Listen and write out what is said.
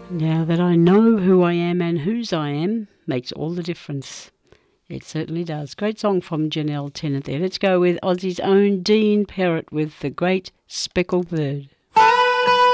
Now that I know who I am and whose I am makes all the difference. It certainly does. Great song from Janelle Tennant there. Let's go with Aussie's own Dean Perrott with The Great Speckled Bird.